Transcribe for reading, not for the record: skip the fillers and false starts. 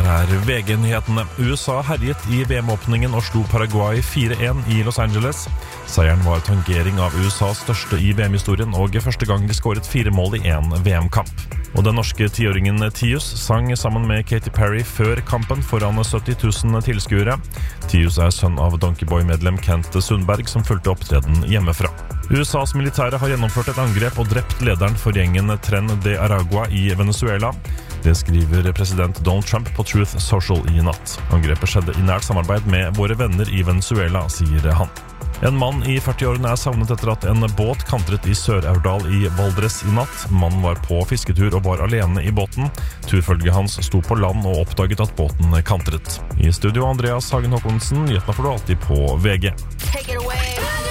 Her VG-nyhetene. USA herjet i VM-åpningen og slo Paraguay 4-1 i Los Angeles. Seieren var tangering av USAs største i VM-historien og første gang de skåret 4 mål i en VM-kamp. Og den norske 10-åringen Tius sang sammen med Katy Perry før kampen foran 70 000 tilskuere. Tius sønn av Donkey Boy-medlem Kent Sundberg som fulgte opptreden hjemmefra. USAs militære har gjennomført et angrep og drept lederen for gjengen Tren de Aragua i Venezuela. Det skriver president Donald Trump på Truth Social i natt. Angrepet skjedde i nært samarbeid med våre venner i Venezuela, sier han. En mann i 40-årene savnet etter at en båt kantret i Sør-Aurdal i Valdres i natt. Mannen var på fisketur og var alene i båten. Turfølget hans sto på land og oppdaget at båten kantret. I studio Andreas Hagen Håkonsen, nyhetene får du alltid på VG. Take it away.